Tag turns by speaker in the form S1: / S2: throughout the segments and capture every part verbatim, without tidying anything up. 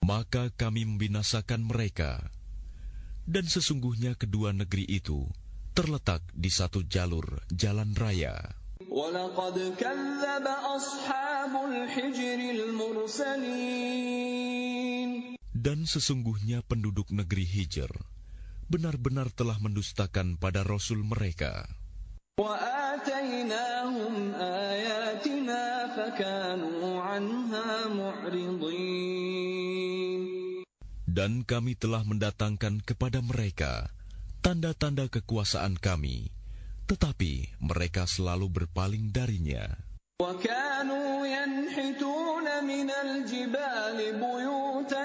S1: maka kami membinasakan mereka. Dan sesungguhnya kedua negeri itu terletak di satu jalur jalan raya.
S2: وَلَقَدْ كَذَّبَ أَصْحَابُ الْحِجْرِ الْمُرْسَلِينَ.
S1: Dan sesungguhnya penduduk negeri Hijr benar-benar telah mendustakan pada Rasul mereka.
S2: وَآتَيْنَاهُمْ آيَاتِنَا فَكَانُوا عَنْهَا مُعْرِضِينَ.
S1: Dan kami telah mendatangkan kepada mereka tanda-tanda kekuasaan kami, tetapi mereka selalu berpaling darinya.
S2: وَكَانُوا يَنْحِتُونَ مِنَ الْجِبَالِ بُيُوتًا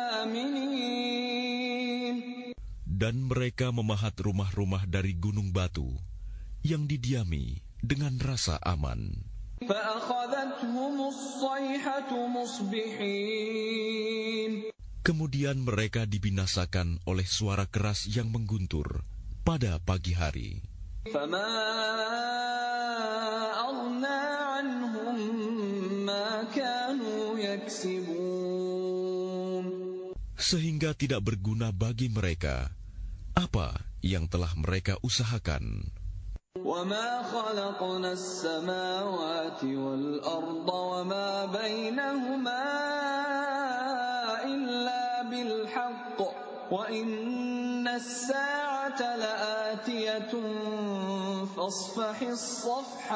S2: آمِنِينَ.
S1: Dan mereka memahat rumah-rumah dari gunung batu yang didiami dengan rasa aman.
S2: فَأَخَذَتْهُمُ الصَّيْحَةُ مُصْبِحِينَ.
S1: Kemudian mereka dibinasakan oleh suara keras yang mengguntur pada pagi hari.
S2: فَمَا أَغْنَى عَنْهُمْ مَا كَانُوا يَكْسِبُونَ.
S1: Sehingga tidak berguna bagi mereka apa yang telah mereka usahakan.
S2: وَمَا خَلَقْنَا السَّمَاوَاتِ وَالْأَرْضَ وَمَا بَيْنَهُمَا إِلَّا بِالْحَقِّ وَإِنَّ السَّاعَةَ لَآتِيَةٌ فَاصْفَحِ الصَّفْحَ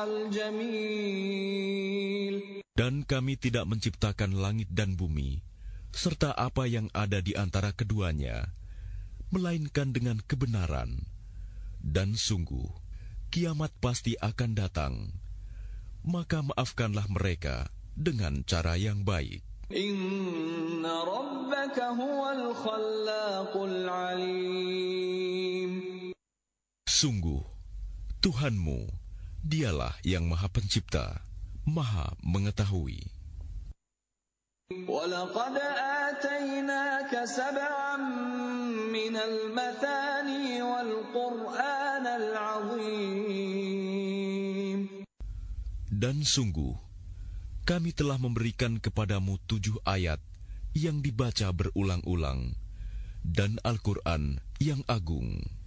S2: الْجَمِيلَ.
S1: Dan kami tidak menciptakan langit dan bumi serta apa yang ada di antara keduanya, melainkan dengan kebenaran. Dan sungguh kiamat pasti akan datang, maka maafkanlah mereka dengan cara yang baik.
S2: Inna rabbaka huwal khallaqul alim.
S1: Sungguh Tuhanmu, dialah yang Maha Pencipta, Maha Mengetahui.
S2: وَلَقَدْ آتَيْنَاكَ سَبْعًا مِنَ الْمَثَانِي وَالْقُرْآنَ الْعَظِيمِ.
S1: Dan sungguh, kami telah memberikan kepadamu tujuh ayat yang dibaca berulang-ulang, dan Al-Quran yang agung.